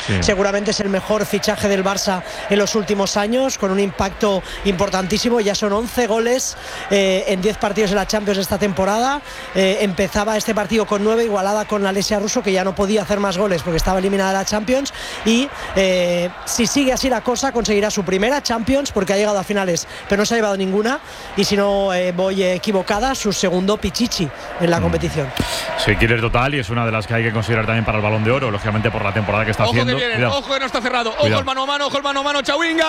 seguramente es el mejor fichaje del Barça en los últimos años, con un impacto importantísimo. Ya son 11 goles en 10 partidos en la Champions esta temporada. Empezaba este partido con 9, igualada con la Lesia Russo, que ya no podía hacer más goles porque estaba eliminada de la Champions, y si sigue así la cosa conseguirá su primera Champions, porque ha llegado a finales pero no se ha llevado ninguna, y si no voy equivocada, su segundo pichichi en la competición. Sí, killer total, y es una de las que hay que considerar también para el Balón de Oro, lógicamente por la temporada que está haciendo. Ojo que viene, ojo que no está cerrado, ojo el mano a mano, Chawinga,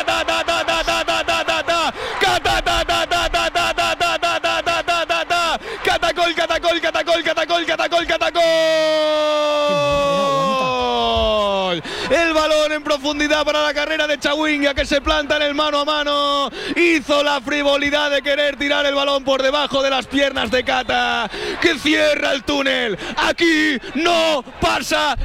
el balón en profundidad para la carrera de Chawinga, que se planta en el mano a mano. Hizo la frivolidad de querer tirar el balón por debajo de las piernas de Cata, que cierra el túnel. Aquí no pasa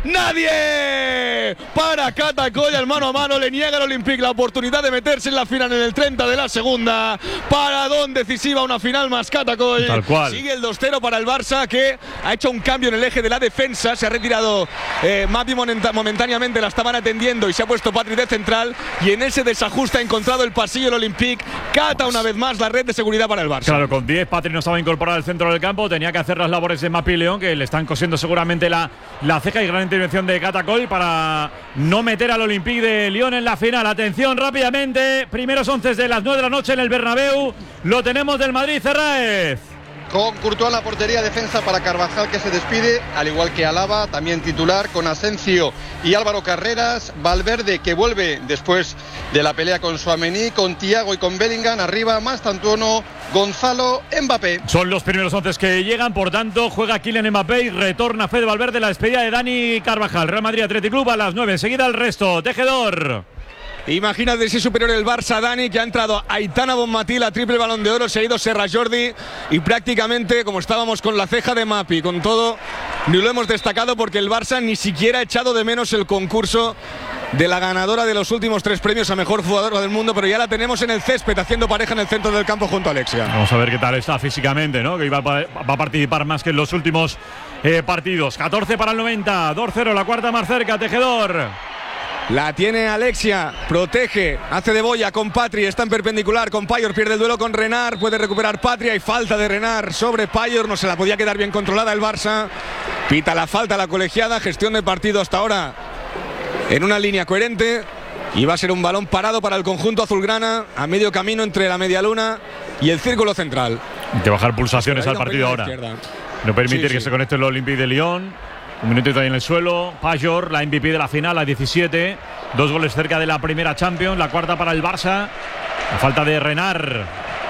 nadie. Para Cata Coll, el mano a mano le niega al Olympique la oportunidad de meterse en la final en el 30 de la segunda. Paradón decisiva, una final más Cata Coll. Tal cual. Sigue el 2-0 para el Barça, que ha hecho un cambio en el eje de la defensa. Se ha retirado Mapi momentáneamente, la estaban atendiendo, y se ha puesto Patri de central, y en ese desajuste ha encontrado el pasillo el Olympique. Cata una vez más la red de seguridad para el Barça. Claro, con 10 Patri no estaba incorporado al centro del campo, tenía que hacer las labores de Mapi León, que le están cosiendo seguramente la ceja, y gran intervención de Cata Coll para no meter al Olympique de Lyon en la final. Atención rápidamente, primeros 11 de las 9 de la noche en el Bernabéu, lo tenemos del Madrid, Cerraez. Con Courtois en la portería, defensa para Carvajal, que se despide, al igual que Alaba, también titular, con Asensio y Álvaro Carreras. Valverde, que vuelve después de la pelea con Tchouaméni, con Thiago y con Bellingham. Arriba, Mastantuono, Gonzalo, Mbappé. Son los primeros 11 que llegan, por tanto, juega Kylian Mbappé y retorna Fede Valverde, la despedida de Dani Carvajal. Real Madrid Athletic Club a las 9, enseguida el resto. Tejedor. Imagínate si superior el Barça, Dani, que ha entrado Aitana Bonmatí, la triple Balón de Oro, se ha ido Serra Jordi, y prácticamente, como estábamos con la ceja de Mapi, con todo, ni lo hemos destacado porque el Barça ni siquiera ha echado de menos el concurso de la ganadora de los últimos 3 premios a mejor jugadora del mundo, pero ya la tenemos en el césped haciendo pareja en el centro del campo junto a Alexia. Vamos a ver qué tal está físicamente, ¿no? Que va a participar más que en los últimos partidos. 14 para el 90, 2-0, la cuarta más cerca, Tejedor. La tiene Alexia, protege, hace de boya con Patri, está en perpendicular con Payor, pierde el duelo con Renard, puede recuperar Patri, hay falta de Renard sobre Payor, no se la podía quedar bien controlada el Barça, pita la falta la colegiada, gestión de partido hasta ahora en una línea coherente, y va a ser un balón parado para el conjunto azulgrana, a medio camino entre la media luna y el círculo central. Hay que bajar pulsaciones al partido ahora, no permitir que se conecte el Olympique de Lyon. Un minutito ahí en el suelo. Payor, la MVP de la final, a 17. 2 goles cerca de la primera Champions. La cuarta para el Barça. La falta de Renard.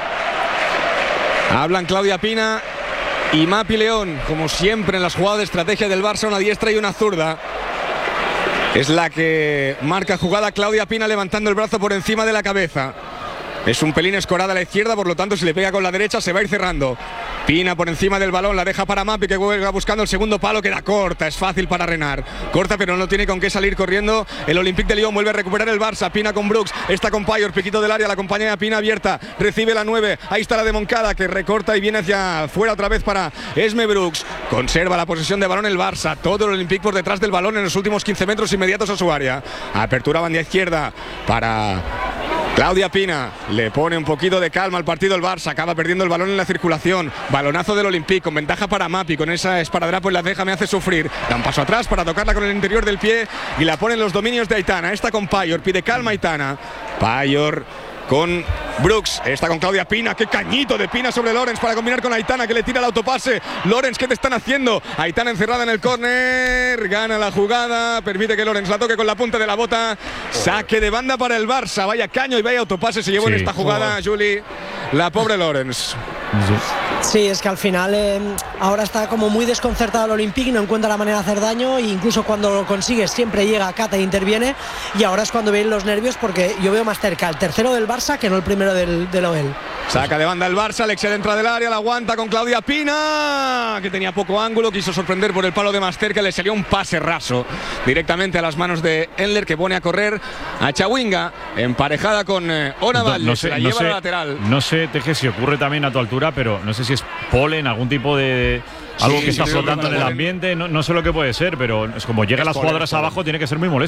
Hablan Claudia Pina y Mapi León. Como siempre en las jugadas de estrategia del Barça, una diestra y una zurda. Es la que marca jugada Claudia Pina, levantando el brazo por encima de la cabeza. Es un pelín escorada a la izquierda, por lo tanto si le pega con la derecha se va a ir cerrando. Pina por encima del balón, la deja para Mapi, que juega buscando el segundo palo, queda corta, es fácil para Renard. Corta, pero no tiene con qué salir corriendo. El Olympique de Lyon vuelve a recuperar el Barça. Pina con Brooks, está con Payor, piquito del área, la compañía de Pina abierta, recibe la 9, ahí está la de Moncada, que recorta y viene hacia fuera otra vez para Esme Brooks. Conserva la posesión de balón el Barça, todo el Olympique por detrás del balón en los últimos 15 metros inmediatos a su área. Apertura banda izquierda para Claudia Pina, le pone un poquito de calma al partido el Barça, acaba perdiendo el balón en la circulación, balonazo del Olympique, con ventaja para Mapi, con esa esparadrapo en la ceja me hace sufrir, da un paso atrás para tocarla con el interior del pie y la pone en los dominios de Aitana, esta con Payor, pide calma Aitana, Payor con Brooks, está con Claudia Pina, qué cañito de Pina sobre Lorenz para combinar con Aitana, que le tira el autopase. Lorenz, ¿qué te están haciendo? Aitana encerrada en el córner, gana la jugada, permite que Lorenz la toque con la punta de la bota, saque de banda para el Barça, vaya caño y vaya autopase se llevó en esta jugada, Juli, la pobre Lorenz. Sí, es que al final ahora está como muy desconcertado el Olympique, no encuentra la manera de hacer daño, e incluso cuando lo consigue siempre llega Cata e interviene, y ahora es cuando vienen los nervios, porque yo veo más cerca el tercero del Barça que no el primero del OEL. Saca de banda el Barça, Alexia dentro del área, la aguanta con Claudia Pina, que tenía poco ángulo, quiso sorprender por el palo de más cerca, le salió un pase raso directamente a las manos de Enler, que pone a correr a Chawinga, emparejada con Ona Valles, la lleva a la lateral. No sé, Teje, si ocurre también a tu altura, pero no sé si es polen, algún tipo de algo que está flotando en el ambiente, no sé lo que puede ser, pero es como llegan las jugadoras abajo, tiene que ser muy molesto.